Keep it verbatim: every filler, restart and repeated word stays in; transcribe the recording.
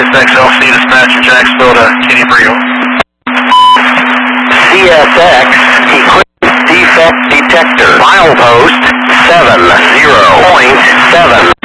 X L C dispatcher, Jacksonville to Kitty Brio. C S X, equipment defect detector, milepost seven zero point seven.